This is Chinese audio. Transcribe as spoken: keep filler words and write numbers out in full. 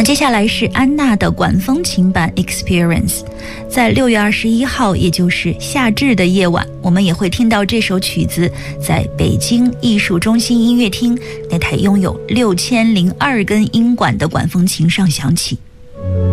接下来是安娜的管风琴版 Experience， 在六月二十一号，也就是夏至的夜晚，我们也会听到这首曲子在北京艺术中心音乐厅那台拥有六千零二根音管的管风琴上响起。